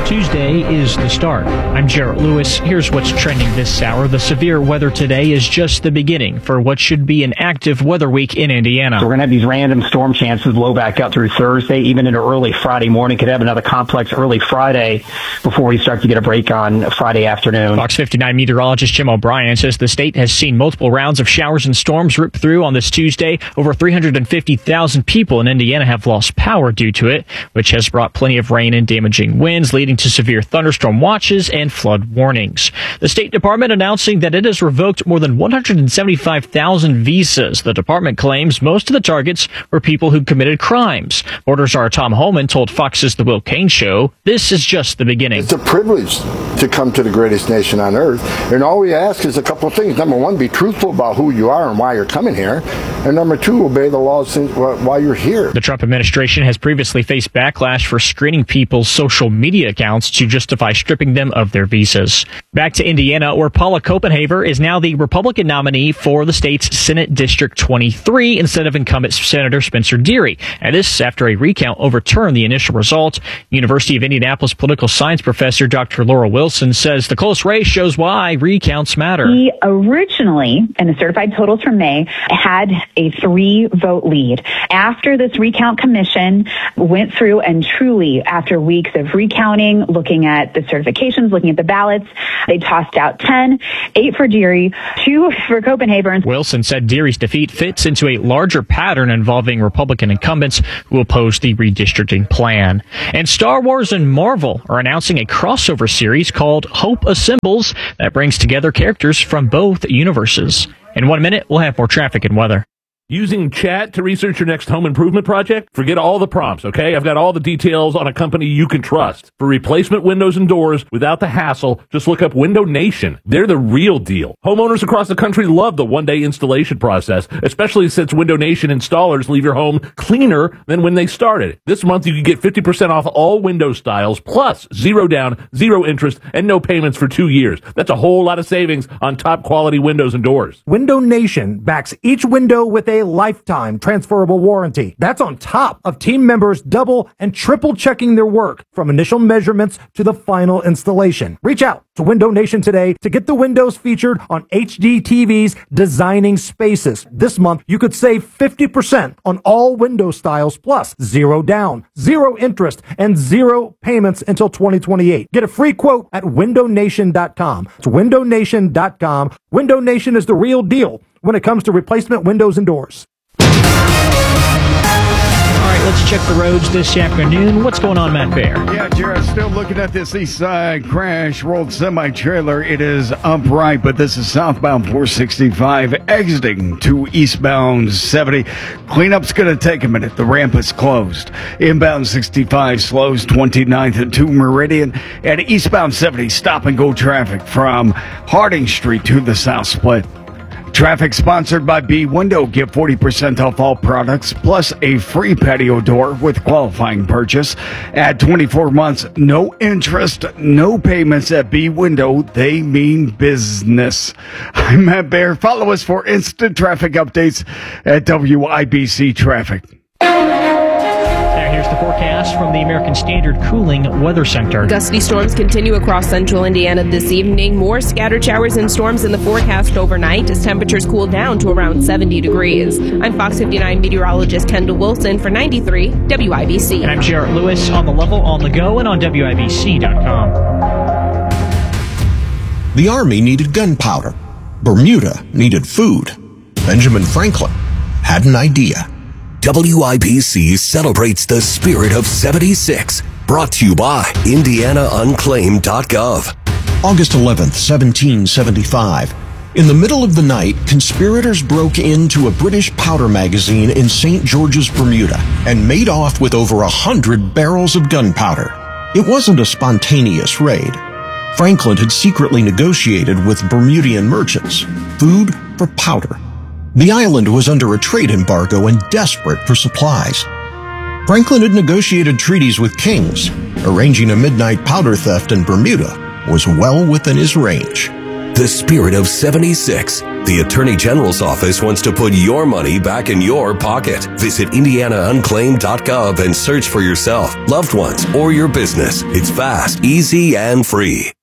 Tuesday is the start. I'm Jarrett Lewis. Here's what's trending this hour. The severe weather today is just the beginning for what should be an active weather week in Indiana. So we're going to have these random storm chances blow back up through Thursday, even into early Friday morning. Could have another complex early Friday before we start to get a break on Friday afternoon. Fox fifty-nine meteorologist Jim O'Brien says the state has seen multiple rounds of showers and storms rip through on this Tuesday. Over three hundred fifty thousand people in Indiana have lost power due to it, which has brought plenty of rain and damaging winds, leading to severe thunderstorm watches and flood warnings. The State Department announcing that it has revoked more than one hundred seventy-five thousand visas. The department claims most of the targets were people who committed crimes. Border Czar Tom Holman told Fox's The Will Kane Show, this is just the beginning. It's a privilege to come to the greatest nation on earth, and all we ask is a couple of things. Number one, be truthful about who you are and why you're coming here, and number two, obey the laws while you're here. The Trump administration has previously faced backlash for screening people's social media accounts to justify stripping them of their visas. Back to Indiana, where Paula Copenhaver is now the Republican nominee for the state's Senate District twenty-three instead of incumbent Senator Spencer Deary. And this after a recount overturned the initial result. University of Indianapolis political science professor Doctor Laura Wilson says the close race shows why recounts matter. He originally, in the certified totals from May, had a three-vote lead. After this recount commission went through and truly, after weeks of recounting, looking at the certifications, looking at the ballots, they tossed out ten, eight for Deary, two for Copenhaver. Wilson said Deary's defeat fits into a larger pattern involving Republican incumbents who oppose the redistricting plan. And Star Wars and Marvel are announcing a crossover series called Hope Assembles that brings together characters from both universes. In one minute, we'll have more traffic and weather. Using chat to research your next home improvement project? Forget all the prompts, okay? I've got all the details on a company you can trust. For replacement windows and doors without the hassle, just look up Window Nation. They're the real deal. Homeowners across the country love the one-day installation process, especially since Window Nation installers leave your home cleaner than when they started. This month, you can get fifty percent off all window styles, plus zero down, zero interest, and no payments for two years. That's a whole lot of savings on top-quality windows and doors. Window Nation backs each window with a lifetime transferable warranty. That's on top of team members double and triple checking their work from initial measurements to the final installation. Reach out to Window Nation today to get the windows featured on H D T V's Designing Spaces. This month, you could save fifty percent on all window styles, plus zero down, zero interest, and zero payments until twenty twenty-eight. Get a free quote at window nation dot com. It's window nation dot com. Window Nation is the real deal when it comes to replacement windows and doors. All right, let's check the roads this afternoon. What's going on, Matt Bear? Yeah, Jared, still looking at this east side crash, rolled semi-trailer. It is upright, but this is southbound four sixty-five, exiting to eastbound seventy. Cleanup's going to take a minute. The ramp is closed. Inbound sixty-five slows twenty-ninth to Meridian, and eastbound seventy stop-and-go traffic from Harding Street to the South Split. Traffic sponsored by B Window. Get forty percent off all products plus a free patio door with qualifying purchase. Add twenty-four months, no interest, no payments at B Window. They mean business. I'm Matt Bear. Follow us for instant traffic updates at W I B C Traffic. Here's the forecast from the American Standard Cooling Weather Center. Gusty storms continue across central Indiana this evening. More scattered showers and storms in the forecast overnight as temperatures cool down to around seventy degrees. I'm Fox fifty-nine meteorologist Kendall Wilson for ninety-three W I B C. And I'm Jarrett Lewis on the level, on the go, and on W I B C dot com. The Army needed gunpowder. Bermuda needed food. Benjamin Franklin had an idea. W I B C celebrates the spirit of seventy-six. Brought to you by indiana unclaimed dot gov. August eleventh, seventeen seventy-five. In the middle of the night, conspirators broke into a British powder magazine in Saint George's, Bermuda, and made off with over a hundred barrels of gunpowder. It wasn't a spontaneous raid. Franklin had secretly negotiated with Bermudian merchants food for powder. The island was under a trade embargo and desperate for supplies. Franklin had negotiated treaties with kings. Arranging a midnight powder theft in Bermuda was well within his range. The spirit of seventy-six The Attorney General's office wants to put your money back in your pocket. Visit indiana unclaimed dot gov and search for yourself, loved ones, or your business. It's fast, easy, and free.